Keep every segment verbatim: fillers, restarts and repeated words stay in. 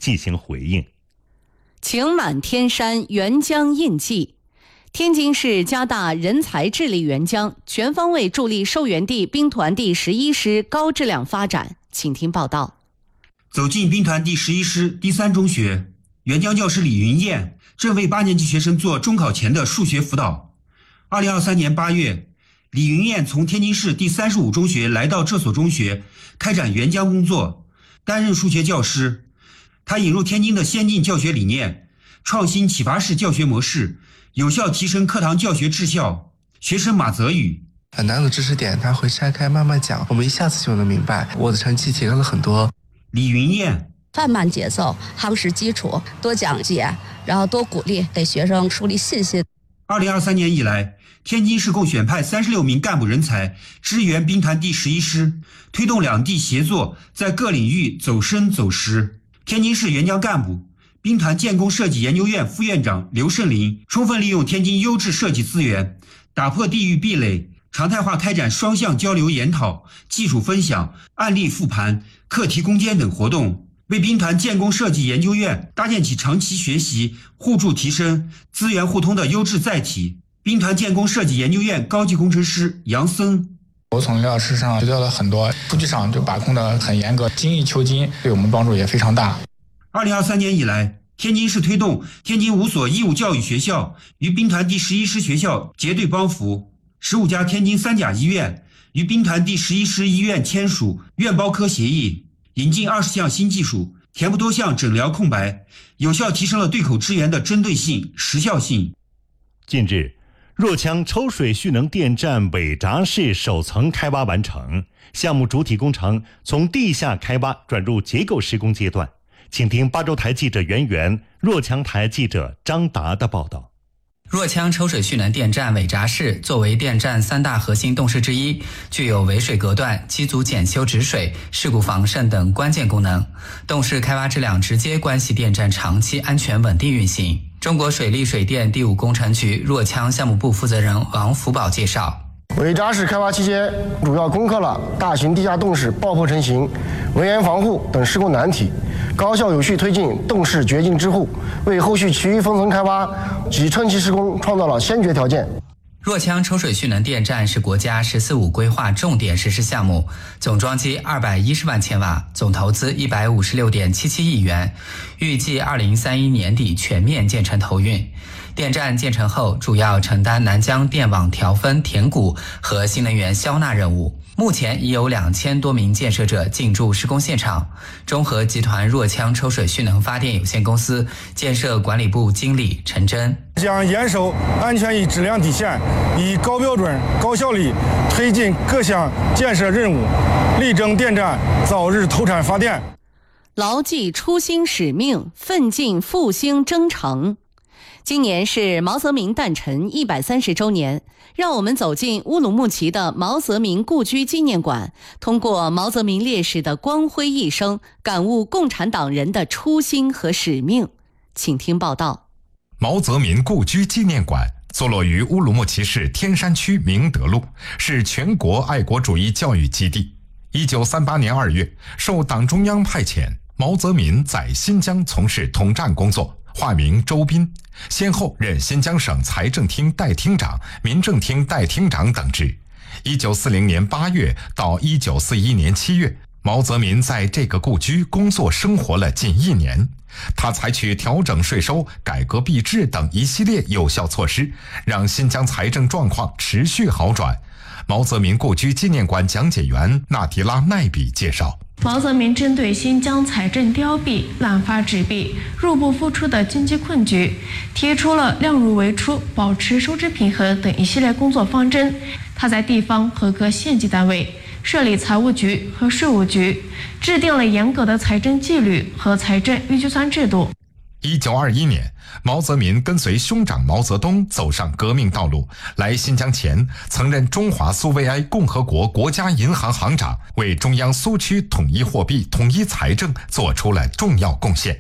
进行回应。 晴满天山，援疆印记。天津市加大人才智力援疆，全方位助力受援地兵团第十一师高质量发展。请听报道。 走进兵团第十一师第三中学，援疆教师李云燕正为八年级学生做中考前的数学辅导。二零二三年八月，李云燕从天津市第三十五中学来到这所中学，开展援疆工作，担任数学教师。他引入天津的先进教学理念，创新启发式教学模式，有效提升课堂教学质效。学生马泽宇， 很难的知识点他会拆开慢慢讲，我们一下子就能明白，我的成绩提高了很多。 李云燕， 放慢节奏，夯实基础，多讲解，然后多鼓励，给学生树立信心。 二零二三年以来，天津市共选派三十六名干部人才支援兵团第十一师，推动两地协作在各领域走深走实。天津市援疆干部、兵团建工设计研究院副院长刘胜林充分利用天津优质设计资源，打破地域壁垒，常态化开展双向交流研讨、技术分享、案例复盘、课题攻坚等活动，为兵团建工设计研究院搭建起长期学习、互助提升、资源互通的优质载体。兵团建工设计研究院高级工程师杨森， 我从廖老师上学到了很多，数据上就把控得很严格，精益求精，对我们帮助也非常大。 二零二三年以来，天津市推动天津五所义务教育学校与兵团第十一师学校结对帮扶，十五家天津三甲医院与兵团第十一师医院签署院包科协议，引进二十项新技术，填补多项诊疗空白，有效提升了对口支援的针对性、时效性。 近日，若羌抽水蓄能电站尾闸式首层开挖完成，项目主体工程从地下开挖转入结构施工阶段。请听巴州台记者袁源、若羌台记者张达的报道。 若羌抽水蓄能电站尾闸室作为电站三大核心动室之一，具有围水隔断、机组检修止水、事故防渗等关键功能。动室开挖质量直接关系电站长期安全稳定运行。中国水利水电第五工程局若羌项目部负责人王福宝介绍， 尾闸室开挖期间，主要攻克了大型地下动室爆破成型、围岩防护等施工难题，高效有序推进动室掘进支护，为后续其余分层开挖及称期施工创造了先决条件。 若羌抽水蓄能电站是国家“十四五”规划重点实施项目，总装机二百一十万千瓦，总投资一百五十六点七七亿元，预计二零三一年底全面建成投运。电站建成后，主要承担南疆电网调分、填谷和新能源消纳任务。目前已有两千多名建设者进驻施工现场。中核集团若羌抽水蓄能发电有限公司建设管理部经理陈真， 将严守安全与质量底线，以高标准、高效率推进各项建设任务，力争电站早日投产发电。 牢记初心使命，奋进复兴征程。今年是毛泽民诞辰一百三十周年，让我们走进乌鲁木齐的毛泽民故居纪念馆，通过毛泽民烈士的光辉一生，感悟共产党人的初心和使命。请听报道。 毛泽民故居纪念馆坐落于乌鲁木齐市天山区明德路，是全国爱国主义教育基地。一九三八年二月，受党中央派遣，毛泽民在新疆从事统战工作，化名周斌，先后任新疆省财政厅代厅长、民政厅代厅长等职。一九四零年八月到一九四一年七月，毛泽民在这个故居工作生活了近一年。他采取调整税收、改革币制等一系列有效措施，让新疆财政状况持续好转。毛泽民故居纪念馆讲解员纳迪拉奈比介绍， 毛泽民针对新疆财政凋敝、滥发纸币、入不敷出的经济困局，提出了量入为出、保持收支平衡等一系列工作方针。他在地方和各县级单位设立财务局和税务局，制定了严格的财政纪律和财政预计算制度。 一九二一年，毛泽民跟随兄长毛泽东走上革命道路。来新疆前，曾任中华苏维埃共和国国家银行行长，为中央苏区统一货币、统一财政做出了重要贡献。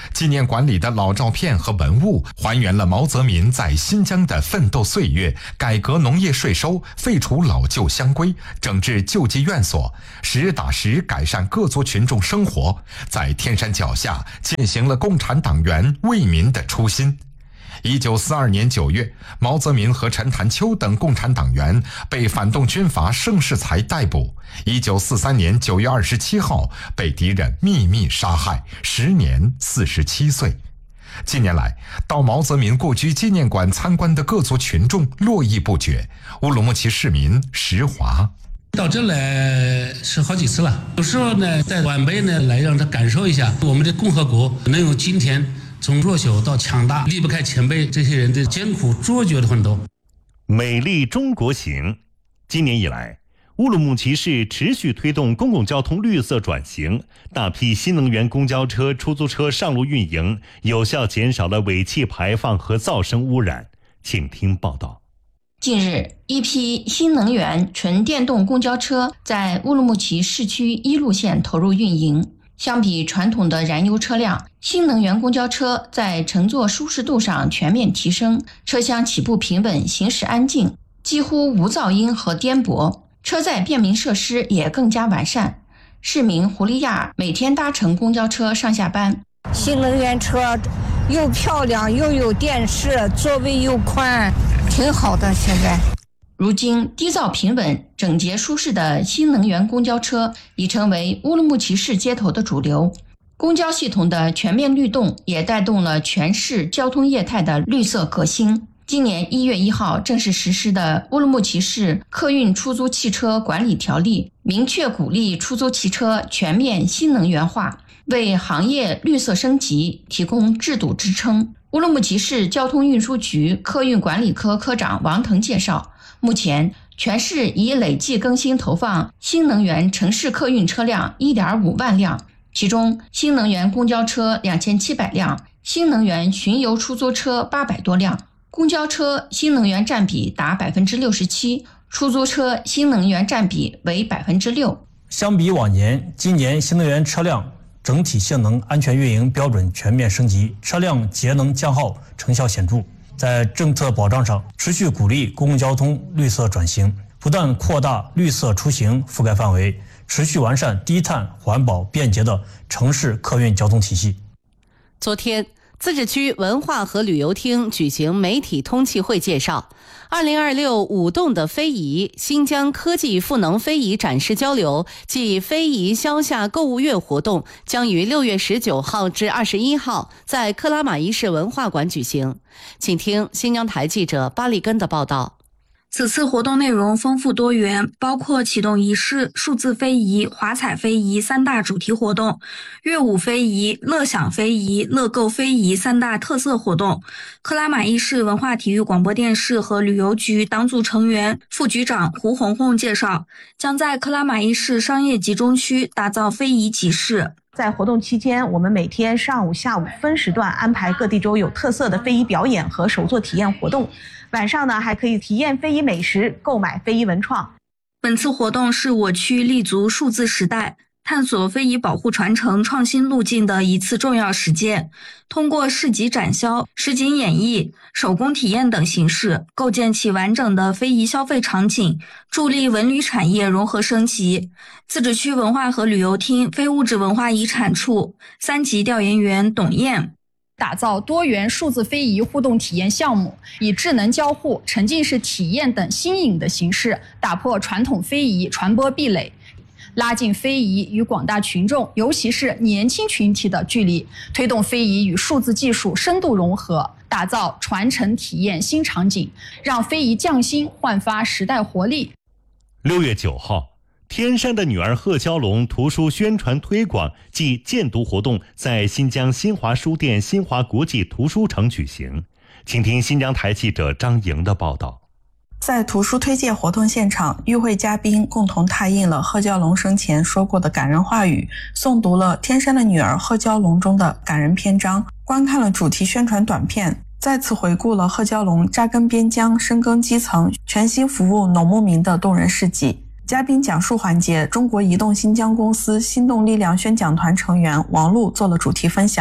纪念馆里的老照片和文物还原了毛泽民在新疆的奋斗岁月，改革农业税收，废除老旧乡规，整治救济院所，实打实改善各族群众生活，在天山脚下践行了共产党员为民的初心。一九四二年九月，毛泽民和陈潭秋等共产党员被反动军阀盛世才逮捕。一九四三年九月二十七号，被敌人秘密杀害，时年四十七岁。近年来，到毛泽民故居纪念馆参观的各族群众络绎不绝。乌鲁木齐市民石华。 到这来是好几次了，有时候呢带晚辈呢来让他感受一下我们的共和国能有今天从弱小到强大，离不开前辈这些人的艰苦卓绝的奋斗。 美丽中国行。今年以来，乌鲁木齐市持续推动公共交通绿色转型，大批新能源公交车、出租车上路运营，有效减少了尾气排放和噪声污染。请听报道。 近日，一批新能源纯电动公交车在乌鲁木齐市区一路线投入运营。相比传统的燃油车辆，新能源公交车在乘坐舒适度上全面提升，车厢起步平稳，行驶安静，几乎无噪音和颠簸，车载便民设施也更加完善。市民胡丽亚每天搭乘公交车上下班。 新能源车又漂亮又有电视，座位又宽，挺好的。现在如今，低噪平稳、整洁舒适的新能源公交车已成为乌鲁木齐市街头的主流。公交系统的全面律动也带动了全市交通业态的绿色革新。今年一月一号正式实施的乌鲁木齐市客运出租汽车管理条例，明确鼓励出租汽车全面新能源化，为行业绿色升级提供制度支撑。乌鲁木齐市交通运输局客运管理科科长王腾介绍，目前全市已累计更新投放新能源城市客运车辆 一点五万辆，其中新能源公交车两千七百辆，新能源巡游出租车八百多辆，公交车新能源占比达 百分之六十七， 出租车新能源占比为 百分之六。 相比往年，今年新能源车辆整体性能安全运营标准全面升级，车辆节能降耗成效显著。在政策保障上，持续鼓励公共交通绿色转型，不断扩大绿色出行覆盖范围，持续完善低碳、环保、便捷的城市客运交通体系。 昨天，自治区文化和旅游厅举行媒体通气会，介绍二零二六舞动的非遗新疆科技赋能非遗展示交流暨非遗消夏购物月活动将于六月十九号至二十一号在克拉玛依市文化馆举行。请听新疆台记者巴利根的报道。 此次活动内容丰富多元，包括启动仪式、数字非遗、华彩非遗三大主题活动，乐舞非遗、乐享非遗、乐购非遗三大特色活动。克拉玛依市文化体育广播电视和旅游局党组成员、副局长胡红红介绍，将在克拉玛依市商业集中区打造非遗集市。 在活动期间，我们每天上午、下午分时段安排各地州有特色的非遗表演和手作体验活动。晚上呢，还可以体验非遗美食，购买非遗文创。 本次活动是我区立足数字时代，探索非遗保护传承创新路径的一次重要实践。通过市集展销、实景演绎、手工体验等形式，构建起完整的非遗消费场景，助力文旅产业融合升级。自治区文化和旅游厅非物质文化遗产处三级调研员董燕， 打造多元数字非遗互动体验项目，以智能交互、沉浸式体验等新颖的形式，打破传统非遗传播壁垒，拉近非遗与广大群众，尤其是年轻群体的距离，推动非遗与数字技术深度融合，打造传承体验新场景，让非遗匠心焕发时代活力。 六月九号，天山的女儿贺娇龙图书宣传推广暨荐读活动在新疆新华书店新华国际图书城举行。请听新疆台记者张莹的报道。 在图书推介活动现场，与会嘉宾共同拓印了贺娇龙生前说过的感人话语，诵读了《天山的女儿贺娇龙》中的感人篇章，观看了主题宣传短片，再次回顾了贺娇龙扎根边疆、深耕基层、全心服务农牧民的动人事迹。嘉宾讲述环节，中国移动新疆公司心动力量宣讲团成员王璐做了主题分享。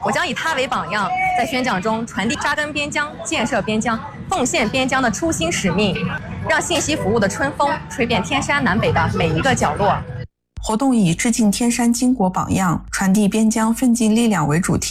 我将以他为榜样，在宣讲中传递扎根边疆、建设边疆、奉献边疆的初心使命，让信息服务的春风吹遍天山南北的每一个角落。 活动以致敬天山巾帼榜样、传递边疆奋进力量为主题。